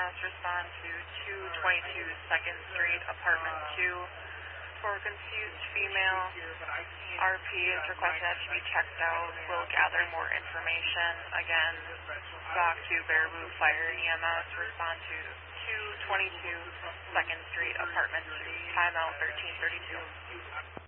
EMS respond to 222 2nd Street, apartment 2. For confused female, RP is requesting that she be checked out. We'll gather more information. Again, SOC 2 Baraboo Fire EMS respond to 222 2nd Street, apartment 2, timeout 1332.